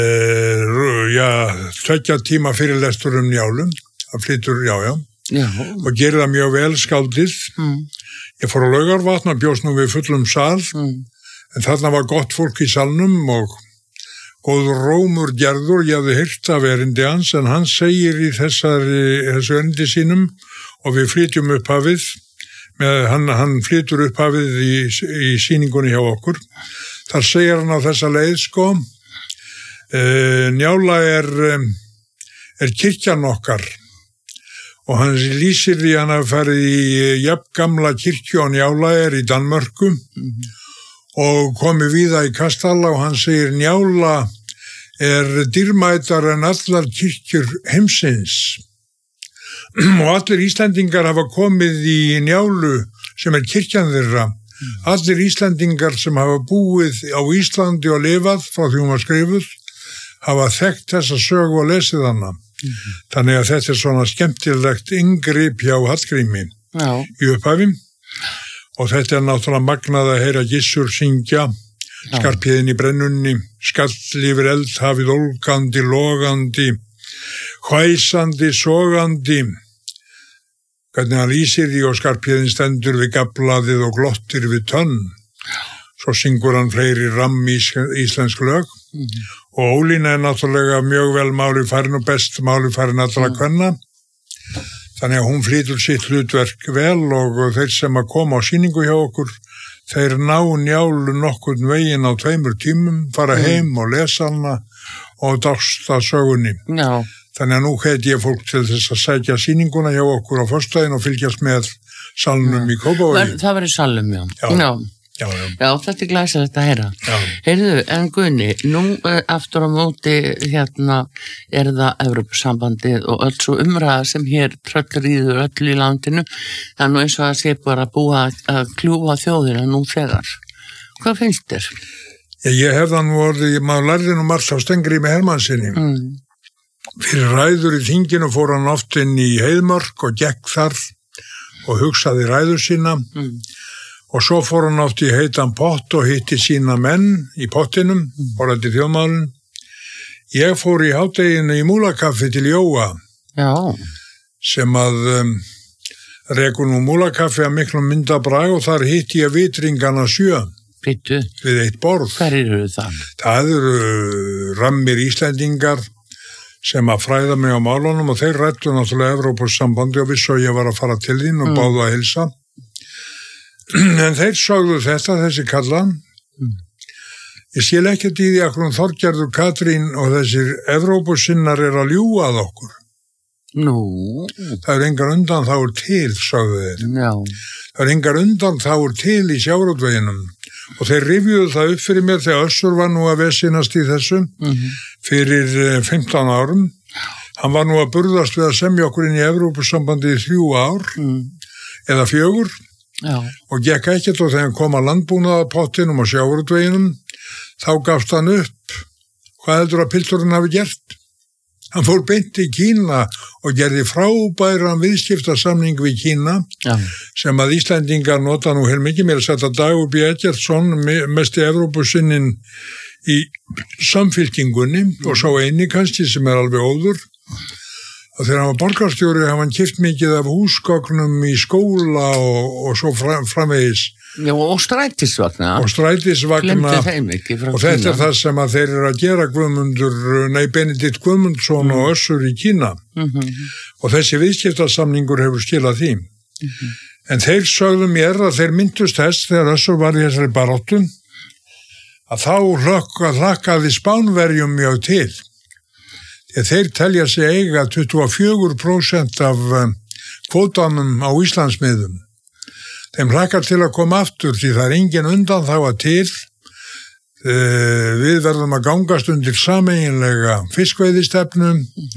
2 tíma fyrirlestur Njálu, það flytur, já, og gerir það mjög vel skáldið. Ég fór á Laugarvatn og bjóst nú við fullum sal, en þarna var gott fólk í salnum og góður rómur gerður, ég hafði heyrt af erindi hans, en hann segir í þessu erindi sínum, og við flytjum upphafið, hann flytur upphafið í sýningunni hjá okkur. Þar segir hann á þessa leið, sko, Njála er kirkjan okkar, og hann lýsir því hann hafi farið í jafngamla kirkju á Njála í Danmörku, og komið víða í kastala, og hann segir Njála er dýrmætar en allar kirkjur heimsins. Og allir Íslendingar hafa komið í Njálu sem er kirkjan þeirra. Allir Íslendingar sem hafa búið á Íslandi og lifað frá því hún var skrifuð hafa þekkt þessa sögu og lesið hana. Þannig að þetta er svona skemmtilegt inngrip hjá Hallgrími í upphafi. Og þetta er náttúrulega magnað að heyra Gissur syngja, Skarphéðin í brennunni, skall yfir eldhafið ólgandi, logandi, hvæsandi, sogandi. Hvernig hann lýsir því og Skarphéðin stendur við gaflaðið og glottir við tönn. Svo syngur hann fleiri íslensk lög. Og Ólína er náttúrulega mjög vel máli farin og best máli farin allra kvenna. Þannig að hún flytur sitt hlutverk vel og þeir sem að koma á sýningu hjá okkur, þeir ná Njálu nokkurn veginn á 2 tímum, fara heim og lesa hana og dásta sögunni. Þannig að nú hvet ég fólk til þess að sækja sýninguna hjá okkur á föstudaginn og fylgjast með salnum í Kópavogi. Það var í salnum, Já, þetta er glæsilegt að heyra. Heyrðu, en Guðni, nú aftur á móti er það Evrópusambandið og öll svo umræða sem hér tröllríður öll í landinu. Það er nú eins og að sé bara búa að kljúfa þjóðina nú þegar. Hvað finnst þér? Ég hef það nú orðið, maður lærði nú margt á Steingrími Hermannsinni. Fyrir ræður í þinginu fór hann oft inn í Heiðmörk og gekk þar og hugsaði ræður sína. Og svo fór hann oft í heitan pott og hitti sína menn í pottinum, borðandi þjóðmálinn. Ég fór í hádeginu í Múlakaffi til Jóa, sem að rekur nú Múlakaffi að miklum myndabrag og þar hitti ég vitringana 7 við eitt borð. Hver eru það? Það eru rammir Íslendingar sem að fræða mig á málunum og þeir rættu náttúrulega Evrópusambandi og vissu að ég var að fara til þín og báðu að hilsa. En þeir sögðu þetta, þessi kallan. Ég skil ekkert í því að Þorgerður Katrín og þessir Evrópusinnar er að ljúga að okkur. Það er engar undanþágur til, sögðu þeir. Það er engar undanþágur til í sjávarútveginum. Og þeir rifjuðu það upp fyrir mér þegar Össur var nú að vesinast í þessu fyrir 15 árum. Hann var nú að burðast við að semja okkur inn í Evrópusambandi í 3 ár eða 4. Og gekk ekkert og þegar hann kom að landbúnaðarpottinum og sjávarútveginum þá gafst hann upp. Hvað heldur að pilturinn hafi gert? Hann fór beint í Kína og gerði frábæran viðskiptasamning við Kína sem að Íslendingar nota nú heilmikið. Mér að setja Dagur B. Eggertsson, mesti Evrópusinnin í samfylkingunni og svo eini kannski sem er alveg óður. Og þegar hann var borgarstjóri hafði hann keypt mikið af húsgögnum í skóla og svo framvegis. Og strætisvagna. Og þetta er það sem að þeir eru að gera Benedikt Guðmundsson og Össur í Kína. Og þessi viðskiptasamningur hefur skilað því. En þeir sögðu mér að þeir myndust þess þegar Össur var í þessari baráttu að þá hlakkaði Spánverjum mjög til. Þeir telja sig eiga 24% af kvótanum á Íslandsmiðum. Þeim hlakkar til að koma aftur því það er engin undanþága til. Við verðum að gangast undir sameiginlega fiskveiðistefnu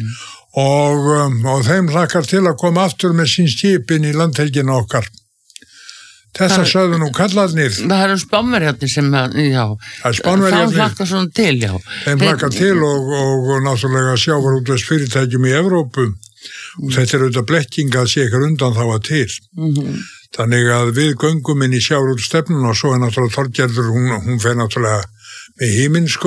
og þeim hlakkar til að koma aftur með sín skipin í landhelgina okkar. Þetta sögðu nú kallarnir. Það eru Spánverjarnir sem, þá hlakkar svona til, Þeim hlakkar til og náttúrulega sjávarútvegs fyrirtækjum í Evrópu. Og þetta er auðvitað blekking að sé ykkur undan þá að til. Þannig að við göngum inn í sjávarútvegsstefnuna og svo er náttúrulega Þorgerður, hún fer náttúrulega með himinsko